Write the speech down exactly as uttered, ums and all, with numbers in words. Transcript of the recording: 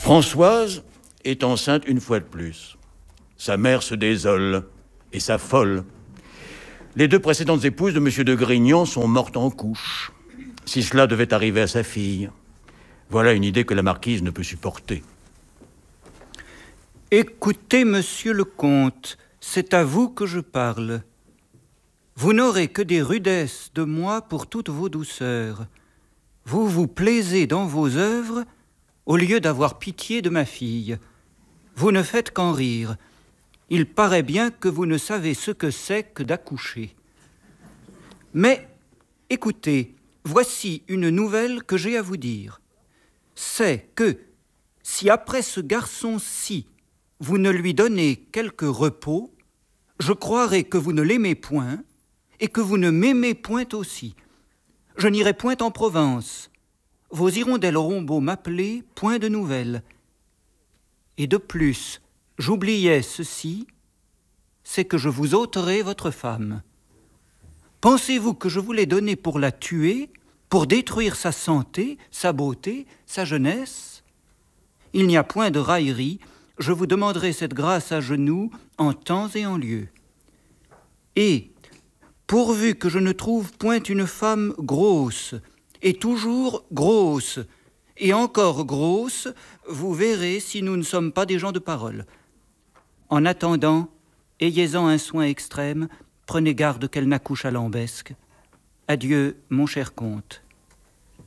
Françoise est enceinte une fois de plus. Sa mère se désole et s'affole. Les deux précédentes épouses de M. de Grignon sont mortes en couches. Si cela devait arriver à sa fille, voilà une idée que la marquise ne peut supporter. Écoutez, monsieur le comte, c'est à vous que je parle. Vous n'aurez que des rudesses de moi pour toutes vos douceurs. Vous vous plaisez dans vos œuvres au lieu d'avoir pitié de ma fille. Vous ne faites qu'en rire. Il paraît bien que vous ne savez ce que c'est que d'accoucher. Mais, écoutez, voici une nouvelle que j'ai à vous dire. C'est que, si après ce garçon-ci, vous ne lui donnez quelque repos, je croirai que vous ne l'aimez point et que vous ne m'aimez point aussi. Je n'irai point en Provence. Vos hirondelles auront beau m'appeler, point de nouvelles. Et de plus, j'oubliais ceci, c'est que je vous ôterai votre femme. Pensez-vous que je vous l'ai donnée pour la tuer, pour détruire sa santé, sa beauté, sa jeunesse? Il n'y a point de raillerie, je vous demanderai cette grâce à genoux, en temps et en lieu. Et, pourvu que je ne trouve point une femme grosse, et toujours grosse, et encore grosse, vous verrez si nous ne sommes pas des gens de parole. En attendant, ayez-en un soin extrême, prenez garde qu'elle n'accouche à lambesque. Adieu, mon cher comte.